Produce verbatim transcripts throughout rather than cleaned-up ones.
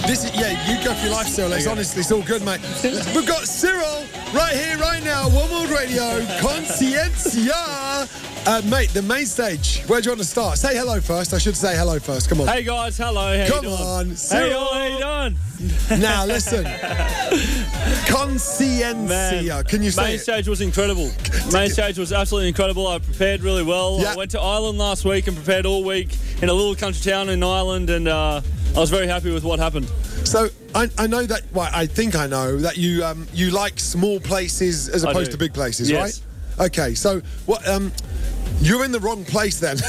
this is, yeah, you go for your life, Cyril. It's honestly, it's all good, mate. We've got Cyril right here, right now, One World Radio, Conciencia. Uh, mate, the main stage, where do you want to start? Say hello first. I should say hello first. Come on. Hey, guys. Hello. How Come you doing? on, Hey, Cyril. how you doing? Now, listen. Conciencia. Man, Can you say main it? stage was incredible. Main stage was absolutely incredible. I prepared really well. Yeah. I went to Ireland last week and prepared all week in a little country town in Ireland, and uh, I was very happy with what happened. So I, I know that. Well, I think I know that you um, you like small places as I opposed do. to big places, Yes. right? Okay. So what? Um, you're in the wrong place then.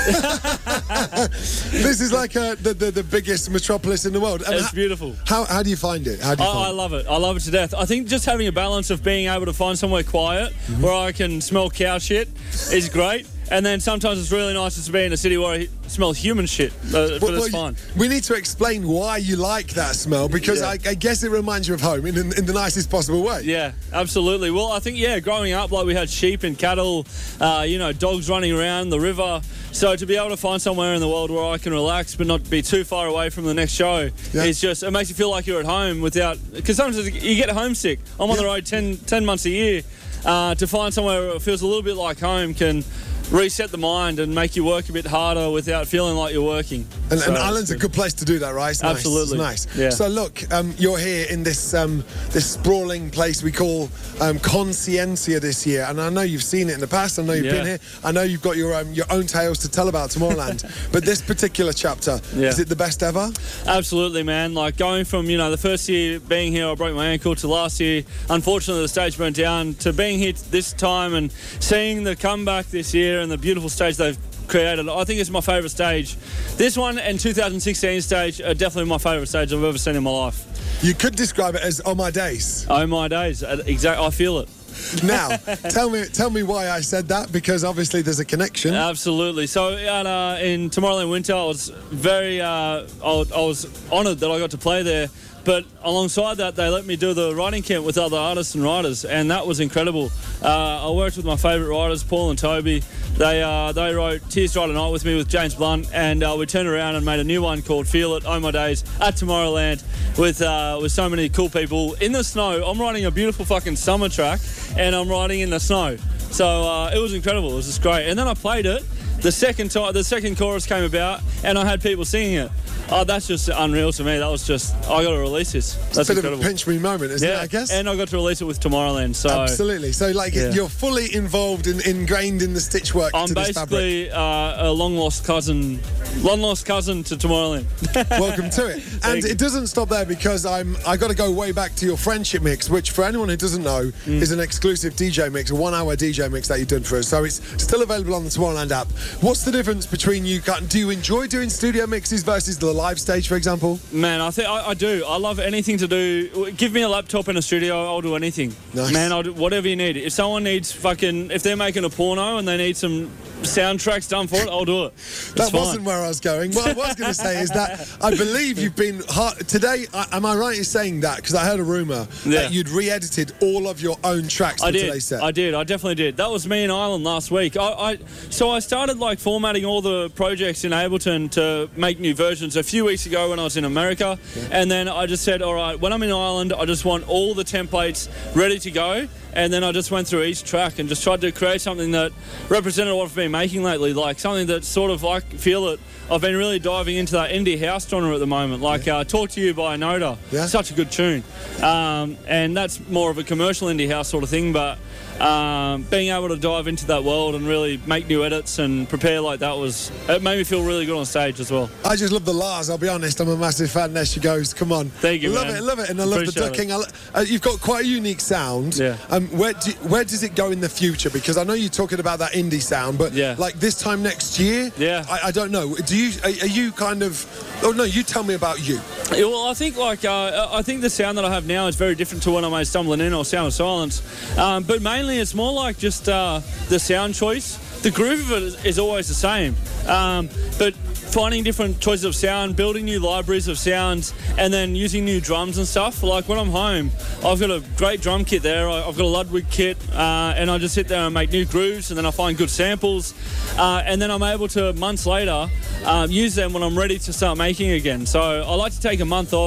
This is like uh the, the the biggest metropolis in the world. And It's ho- beautiful. How how do you find it? How do you I, find I it? love it. I love it to death. I think just having a balance of being able to find somewhere quiet Mm-hmm. where I can smell cow shit is great. And then sometimes it's really nice just to be in a city where I smell human shit. Uh, but Well, it's well, fine. We need to explain why you like that smell, because Yeah. I, I guess it reminds you of home in, in, in the nicest possible way. Yeah, absolutely. Well, I think, yeah, growing up, like we had sheep and cattle, uh, you know, dogs running around the river. So to be able to find somewhere in the world where I can relax but not be too far away from the next show, Yeah. it's just, it makes you feel like you're at home without, because sometimes you get homesick. I'm on Yeah. the road ten, ten months a year. Uh, to find somewhere where it feels a little bit like home can reset the mind and make you work a bit harder without feeling like you're working. And, So and it's Ireland's a good place to do that, right? It's nice. Absolutely. It's nice. Yeah. So look, um, you're here in this um, this sprawling place we call um, Conciencia this year, and I know you've seen it in the past. I know you've Yeah. been here. I know you've got your um, your own tales to tell about Tomorrowland. But this particular chapter, Yeah. is it the best ever? Absolutely, man. Like going from, you know, the first year being here, I broke my ankle, to last year, unfortunately, the stage burnt down, to being here this time and seeing the comeback this year and the beautiful stage they've created. I think it's my favourite stage. This one and two thousand sixteen stage are definitely my favourite stage I've ever seen in my life. You could describe it as "Oh my days." Oh my days. Exactly. I feel it. Now, tell me tell me why I said that, because obviously there's a connection. Absolutely. So at, uh, in Tomorrowland Winter, I was very, uh, I, was- I was honoured that I got to play there. But alongside that, they let me do the writing camp with other artists and writers, and that was incredible. Uh, I worked with my favourite writers, Paul and Toby. They uh, they wrote Tears Dry Tonight with me with James Blunt, and uh, we turned around and made a new one called Feel It, Oh My Days, at Tomorrowland with uh, with so many cool people in the snow. I'm writing a beautiful fucking summer track, and I'm writing in the snow. So uh, it was incredible. It was just great. And then I played it. The second time, the second chorus came about, and I had people singing it. Oh, that's just unreal to me. That was just, I got to release this. That's It's a bit incredible. of a pinch me moment, isn't yeah, it, I guess? and I got to release it with Tomorrowland. So Absolutely. So, like, Yeah. you're fully involved and ingrained in the stitch work I'm to this fabric. basically uh, a long lost cousin, long lost cousin to Tomorrowland. Welcome to it. And you. it doesn't stop there, because I'm I got to go way back to your friendship mix, which for anyone who doesn't know Mm. is an exclusive D J mix, a one-hour D J mix that you've done for us. So it's still available on the Tomorrowland app. What's the difference between you? Do you enjoy doing studio mixes versus the live stage, for example? Man, I think I, I do. I love anything to do. Give me a laptop in a studio, I'll do anything. Nice. Man, I'll do whatever you need. If someone needs fucking, if they're making a porno and they need some soundtracks done for it, I'll do it. It's That fine. wasn't where I was going. What I was going to say is that I believe you've been hard, today. I, am I right in saying that? Because I heard a rumor Yeah. that you'd re-edited all of your own tracks for I did. today's set. I did. I definitely did. That was me in Ireland last week. I, I so I started like formatting all the projects in Ableton to make new versions a few weeks ago when I was in America, and then I just said, all right, when I'm in Ireland, I just want all the templates ready to go. And then I just went through each track and just tried to create something that represented what I've been making lately, like something that sort of like feel it. I've been really diving into that indie house genre at the moment, like uh, Talk to You by Noda. Yeah. Such a good tune. Um, and that's more of a commercial indie house sort of thing, but um, being able to dive into that world and really make new edits and prepare like that was, it made me feel really good on stage as well. I just love the Lars, I'll be honest. I'm a massive fan. There she goes. Come on. Thank you, Love man. it, love it. And I love Appreciate the ducking. I lo- uh, you've got quite a unique sound. Yeah. Um, where, do, where does it go in the future? Because I know you're talking about that indie sound, but Yeah. like this time next year, Yeah. I, I don't know. Do you, are, are you kind of, oh no, you tell me about you. Yeah, well, I think like uh, I think the sound that I have now is very different to when I made Stumbling In or Sound of Silence, um, but mainly it's more like just uh, the sound choice. The groove of it is, is always the same, um, but finding different choices of sound, building new libraries of sounds, and then using new drums and stuff. Like when I'm home, I've got a great drum kit there. I- I've got a Ludwig kit, uh, and I just sit there and make new grooves, and then I find good samples, uh, and then I'm able to, months later, um, use them when I'm ready to start making again. So I like to take a month off,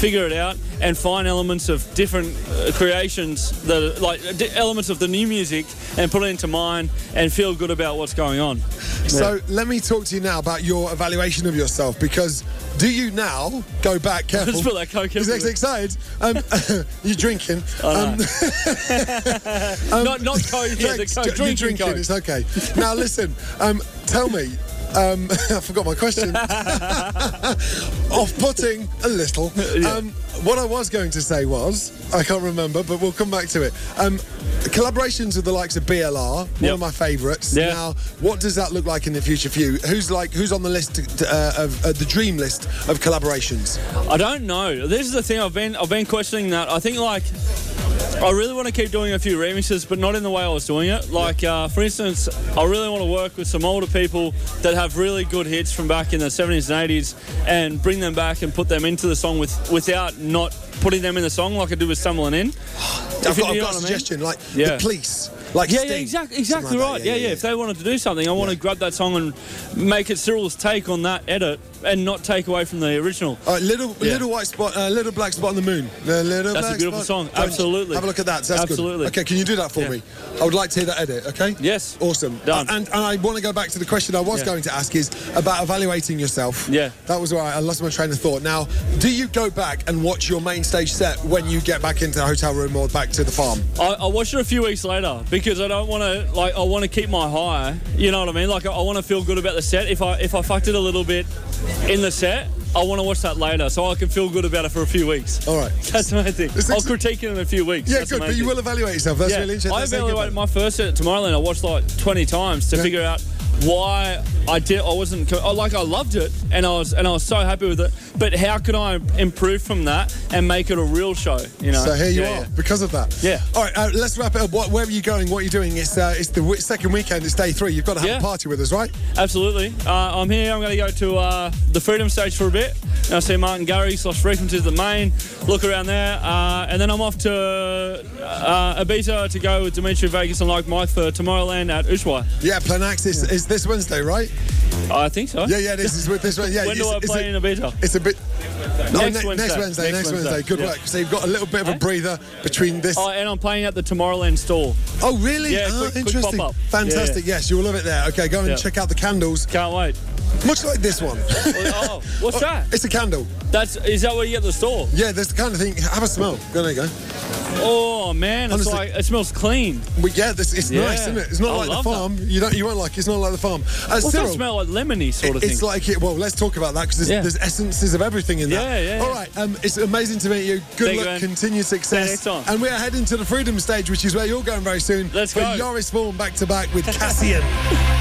figure it out, and find elements of different uh, creations that are, like d- elements of the new music, and put it into mine and feel good about what's going on. So Yeah. let me talk to you now about your evaluation of yourself, because do you now go back, careful, Let's put that Coke he's everywhere. excited, um, you're drinking. I Um, know. not not Coke, yeah, the thanks, Coke, you're drinking drinking, Coke. it's okay. Now listen, um, tell me, um, I forgot my question. Off-putting a little. Yeah. Um, what I was going to say was, I can't remember, but we'll come back to it. Um, collaborations with the likes of B L R, one Yep. of my favourites. Yeah. Now, what does that look like in the future for you? Who's like who's on the list to, uh, of uh, the dream list of collaborations? I don't know. This is the thing. I've been I've been questioning that. I think like I really want to keep doing a few remixes, but not in the way I was doing it. Like uh, for instance, I really want to work with some older people that have really good hits from back in the seventies and eighties, and bring them back and put them into the song with without not putting them in the song like I did with Stumbling In. I've you got, I've know got what a I mean? suggestion, like Yeah. the Police. Like Yeah, Sting, yeah, exactly, something exactly like that. right. Yeah yeah, If they wanted to do something, I want to grab that song and make it Cyril's take on that edit, and not take away from the original. All right, little Yeah. little white spot, uh, little black spot on the moon. The little That's a black beautiful spot. song. Don't- Absolutely. Have a look at that. So that's Absolutely. good. Okay, can you do that for Yeah. me? I would like to hear that edit. Okay. Yes. Awesome. Done. Uh, and, and I want to go back to the question I was Yeah. going to ask is about evaluating yourself. Yeah. That was all right. I lost my train of thought. Now, do you go back and watch your main stage set when you get back into the hotel room or back to the farm? I, I watched it a few weeks later because I don't want to like I want to keep my high. You know what I mean? Like I, I want to feel good about the set. If I if I fucked it a little bit in the set, I want to watch that later so I can feel good about it for a few weeks. All right. That's the main thing. This I'll looks- critique it in a few weeks. Yeah, That's the good. main But you thing. will evaluate yourself. That's Yeah. really interesting. I Let's take it evaluated back. my first set at Tomorrowland. I watched like twenty times to Yeah. figure out why I did. I wasn't co- I, like I loved it, and I was and I was so happy with it. But how could I improve from that and make it a real show? You know. So here you Yeah, are yeah. because of that. Yeah. All right, uh, let's wrap it up. What, where are you going? What are you doing? It's uh, it's the w- second weekend. It's day three. You've got to have Yeah. a party with us, right? Absolutely. Uh, I'm here. I'm going to go to uh, the Freedom Stage for a bit. And I'll see Martin Garry slash Frequency the main. Look around there, uh, and then I'm off to uh, Ibiza to go with Dimitri Vegas and Like Mike for Tomorrowland at Ushuaia. Yeah, Planax is, is this Wednesday, right? I think so. Yeah, yeah, this is with this one. Yeah, When do it's- I it's play a- in Ibiza? It's a bit. No, Next ne- Wednesday. Next Wednesday. Next Next Wednesday. Wednesday. Good Yeah. work. So you've got a little bit of a Eh? breather between this. Oh, and I'm playing at the Tomorrowland store. Oh, really? Yeah, oh, quick- quick interesting. pop-up. Fantastic. Yeah, Yes, you will love it there. Okay, go and Yeah. check out the candles. Can't wait. Much like this one. Oh, what's that? It's a candle. That's is that what you get at the store? Yeah, there's the kind of thing. Have a smell. Go, there you go. Oh man, it's Honestly- like it smells clean. Well, yeah, this, it's Yeah. nice, isn't it? It's not I like the love farm. You don't. You won't like. It's not like the farm. Uh, What's Cyril, that smell like? Lemony sort of it's thing. like it. Well, let's talk about that because there's, Yeah. there's essences of everything in that. Yeah, yeah, All yeah. right. Um, it's amazing to meet you. Good Thank you, luck. man. Continued See you success. next time. And we are heading to the Freedom Stage, which is where you're going very soon. Let's for go. Joris Vaughan back to back with Cassian.